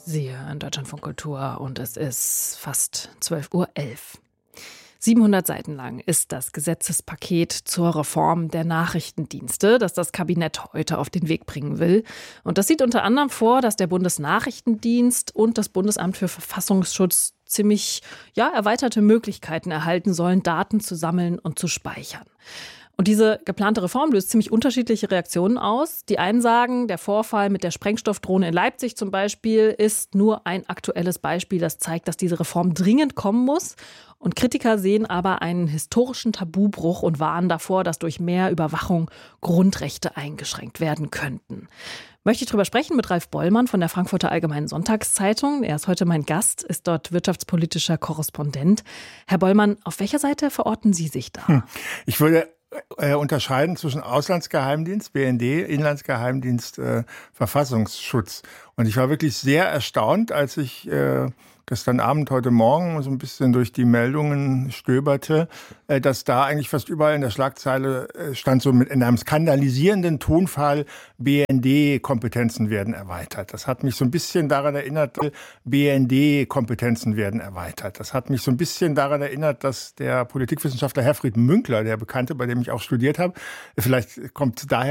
Sie hören Deutschlandfunk Kultur und es ist fast 12:11 Uhr. 700 Seiten lang ist das Gesetzespaket zur Reform der Nachrichtendienste, das das Kabinett heute auf den Weg bringen will. Und das sieht unter anderem vor, dass der Bundesnachrichtendienst und das Bundesamt für Verfassungsschutz ziemlich erweiterte Möglichkeiten erhalten sollen, Daten zu sammeln und zu speichern. Und diese geplante Reform löst ziemlich unterschiedliche Reaktionen aus. Die einen sagen, der Vorfall mit der Sprengstoffdrohne in Leipzig zum Beispiel ist nur ein aktuelles Beispiel, das zeigt, dass diese Reform dringend kommen muss. Und Kritiker sehen aber einen historischen Tabubruch und warnen davor, dass durch mehr Überwachung Grundrechte eingeschränkt werden könnten. Möchte ich darüber sprechen mit Ralf Bollmann von der Frankfurter Allgemeinen Sonntagszeitung. Er ist heute mein Gast, ist dort wirtschaftspolitischer Korrespondent. Herr Bollmann, auf welcher Seite verorten Sie sich da? Ich würde unterscheiden zwischen Auslandsgeheimdienst, BND, Inlandsgeheimdienst, Verfassungsschutz. Und ich war wirklich sehr erstaunt, als ich gestern Abend, heute Morgen so ein bisschen durch die Meldungen stöberte, dass da eigentlich fast überall in der Schlagzeile stand, so in einem skandalisierenden Tonfall, BND-Kompetenzen werden erweitert. Das hat mich so ein bisschen daran erinnert, BND-Kompetenzen werden erweitert. Das hat mich so ein bisschen daran erinnert, dass der Politikwissenschaftler Herfried Münkler, der Bekannte, bei dem ich auch studiert habe, vielleicht kommt daher